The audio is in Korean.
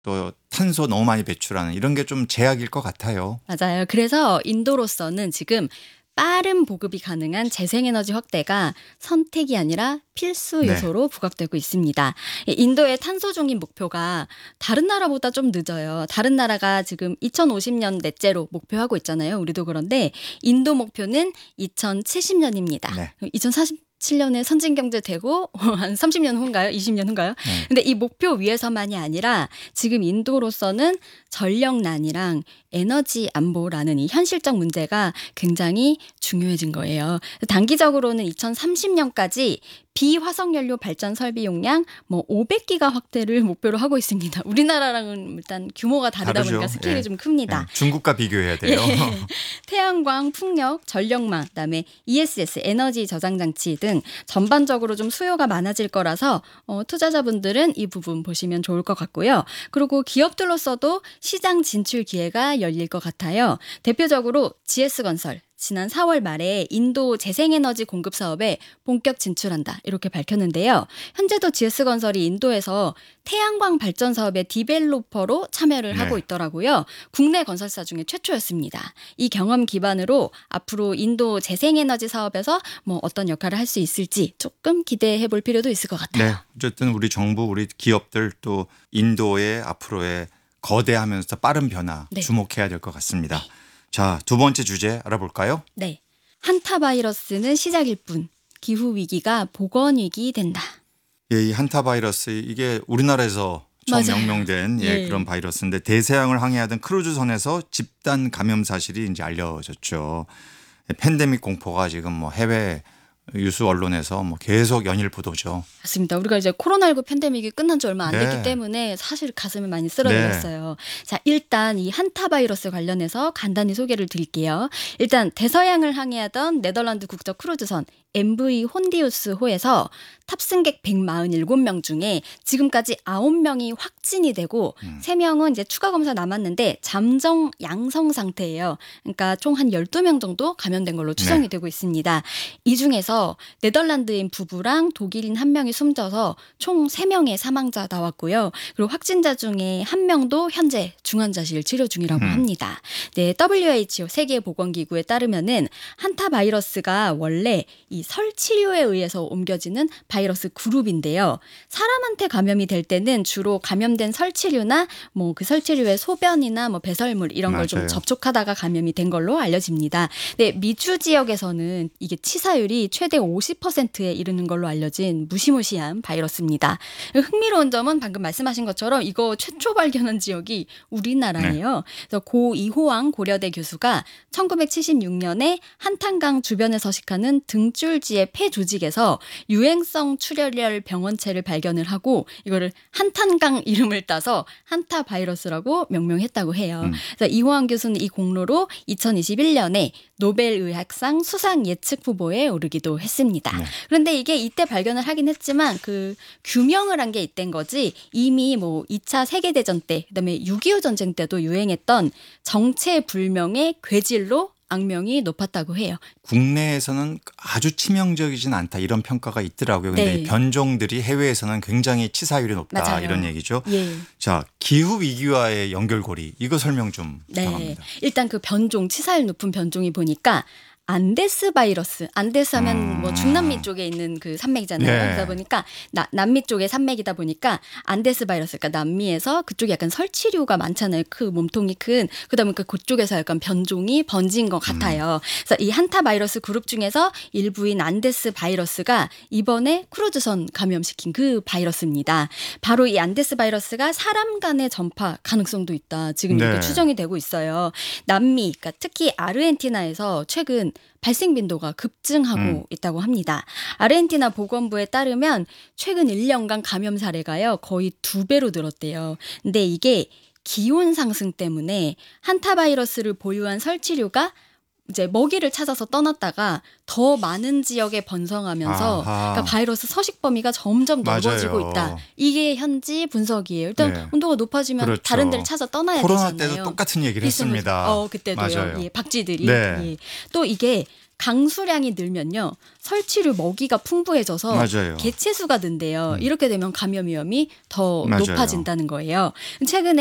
또 탄소 너무 많이 배출하는 이런 게 좀 제약일 것 같아요. 맞아요. 그래서 인도로서는 지금 빠른 보급이 가능한 재생에너지 확대가 선택이 아니라 필수 네. 요소로 부각되고 있습니다. 인도의 탄소 중립 목표가 다른 나라보다 좀 늦어요. 다른 나라가 지금 2050년 넷제로 목표하고 있잖아요. 우리도 그런데 인도 목표는 2070년입니다. 네. 2047년에 선진경제 되고 한 30년 후인가요? 20년 후인가요? 네. 근데 이 목표 위에서만이 아니라 지금 인도로서는 전력난이랑 에너지 안보라는 이 현실적 문제가 굉장히 중요해진 거예요. 단기적으로는 2030년까지 비화석연료 발전 설비 용량 500기가 확대를 목표로 하고 있습니다. 우리나라랑은 일단 규모가 다르다 다르죠. 보니까 스케일이 예. 좀 큽니다. 예. 중국과 비교해야 돼요. 예. 태양광, 풍력, 전력망, 그다음에 ESS 에너지 저장 장치 등 전반적으로 좀 수요가 많아질 거라서 투자자분들은 이 부분 보시면 좋을 것 같고요. 그리고 기업들로서도 시장 진출 기회가 열릴 것 같아요. 대표적으로 GS건설 지난 4월 말에 인도 재생에너지 공급 사업에 본격 진출한다 이렇게 밝혔는데요. 현재도 GS건설이 인도에서 태양광 발전 사업의 디벨로퍼로 참여를 하고 있더라고요. 국내 건설사 중에 최초였습니다. 이 경험 기반으로 앞으로 인도 재생에너지 사업에서 어떤 역할을 할 수 있을지 조금 기대해 볼 필요도 있을 것 같아요. 네. 어쨌든 우리 정부, 우리 기업들 또 인도의 앞으로의 거대하면서 빠른 변화 네. 주목해야 될 것 같습니다. 자, 두 번째 주제 알아볼까요? 네. 한타바이러스는 시작일 뿐 기후 위기가 보건 위기 된다. 예, 이 한타바이러스 이게 우리나라에서 처음 맞아요. 명명된 예. 그런 바이러스인데 대서양을 항해하던 크루즈선에서 집단 감염 사실이 이제 알려졌죠. 팬데믹 공포가 지금 해외 유수 언론에서 계속 연일 보도죠. 맞습니다. 우리가 이제 코로나19 팬데믹이 끝난 지 얼마 안 됐기 네. 때문에 사실 가슴을 많이 쓸어내렸어요. 자, 일단 이 한타바이러스 관련해서 간단히 소개를 드릴게요. 일단 대서양을 항해하던 네덜란드 국적 크루즈선 MV 혼디우스호에서 탑승객 147명 중에 지금까지 9명이 확진이 되고 3명은 이제 추가 검사 남았는데 잠정 양성 상태예요. 그러니까 총 한 12명 정도 감염된 걸로 추정이 되고 있습니다. 이 중에서 네덜란드인 부부랑 독일인 1명이 숨져서 총 3명의 사망자 나왔고요. 그리고 확진자 중에 1명도 현재 중환자실 치료 중이라고 합니다. 네, WHO 세계보건기구에 따르면은 한타바이러스가 원래 이 설치류에 의해서 옮겨지는 바이러스 그룹인데요. 사람한테 감염이 될 때는 주로 감염된 설치류나 그 설치류의 소변이나 배설물 이런 걸 좀 맞아요. 접촉하다가 감염이 된 걸로 알려집니다. 네, 미주 지역에서는 이게 치사율이 최대 50%에 이르는 걸로 알려진 무시무시한 바이러스입니다. 흥미로운 점은 방금 말씀하신 것처럼 이거 최초 발견한 지역이 우리나라예요. 그래서 고 이호왕 고려대 교수가 1976년에 한탄강 주변에 서식하는 등줄지의 폐 조직에서 유행성 출혈열 병원체를 발견을 하고 이거를 한탄강 이름을 따서 한타 바이러스라고 명명했다고 해요. 그래서 이호왕 교수는 이 공로로 2021년에 노벨 의학상 수상 예측 후보에 오르기도 했습니다. 그런데 이게 이때 발견을 하긴 했지만 그 규명을 한 게 이때인 거지 이미 2차 세계대전 때 그다음에 6.25 전쟁 때도 유행했던 정체불명의 괴질로 악명이 높았다고 해요. 국내에서는 아주 치명적이진 않다 이런 평가가 있더라고요. 그런데 네. 이 변종들이 해외에서는 굉장히 치사율이 높다 맞아요. 이런 얘기죠. 예. 자, 기후 위기와의 연결고리 이거 설명 좀 네. 부탁합니다. 일단 그 변종, 치사율 높은 변종이 보니까 안데스 바이러스. 안데스 하면 중남미 쪽에 있는 그 산맥이잖아요. 네. 그러다 보니까 남미 쪽의 산맥이다 보니까 안데스 바이러스. 그러니까 남미에서 그쪽에 약간 설치류가 많잖아요. 그 몸통이 큰. 그러다 보니까 그쪽에서 약간 변종이 번진 것 같아요. 그래서 이 한타 바이러스 그룹 중에서 일부인 안데스 바이러스가 이번에 크루즈선 감염시킨 그 바이러스입니다. 바로 이 안데스 바이러스가 사람 간의 전파 가능성도 있다. 지금 이렇게 추정이 되고 있어요. 남미, 그러니까 특히 아르헨티나에서 최근 발생 빈도가 급증하고 있다고 합니다. 아르헨티나 보건부에 따르면 최근 1년간 감염 사례가요 거의 2배로 늘었대요. 근데 이게 기온 상승 때문에 한타바이러스를 보유한 설치류가 이제 먹이를 찾아서 떠났다가 더 많은 지역에 번성하면서 그러니까 바이러스 서식 범위가 점점 넓어지고 맞아요. 있다. 이게 현지 분석이에요. 일단 온도가 높아지면 그렇죠. 다른 데를 찾아 떠나야 코로나 되잖아요. 때도 똑같은 얘기를 했습니다. 그때도요. 맞아요. 예, 박쥐들이. 네. 예. 또 이게 강수량이 늘면요. 설치류 먹이가 풍부해져서 맞아요. 개체수가 는데요. 이렇게 되면 감염 위험이 더 맞아요. 높아진다는 거예요. 최근에